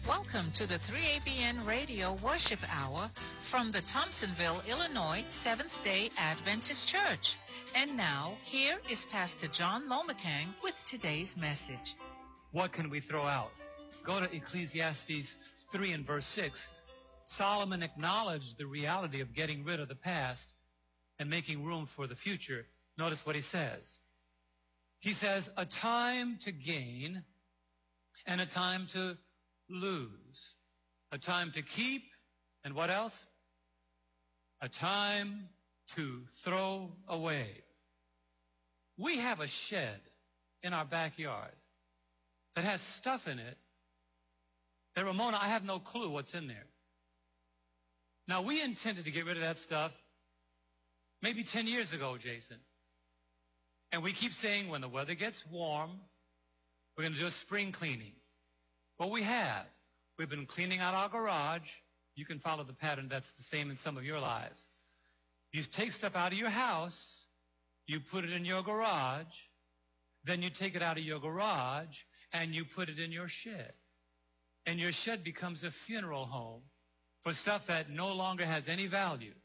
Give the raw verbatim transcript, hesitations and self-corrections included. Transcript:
Welcome to the three A B N Radio Worship Hour from the Thompsonville, Illinois Seventh-day Adventist Church. And now, here is Pastor John Lomacang with today's message. What can we throw out? Go to Ecclesiastes three and verse six. Solomon acknowledged the reality of getting rid of the past and making room for the future. Notice what he says. He says, a time to gain and a time to lose. A time to keep and what else? A time to throw away. We have a shed in our backyard that has stuff in it that, Ramona, I have no clue what's in there. Now, we intended to get rid of that stuff maybe ten years ago, Jason. And we keep saying when the weather gets warm, we're going to do a spring cleaning. Well, we have. We've been cleaning out our garage. You can follow the pattern that's the same in some of your lives. You take stuff out of your house, you put it in your garage, then you take it out of your garage, and you put it in your shed. And your shed becomes a funeral home for stuff that no longer has any value.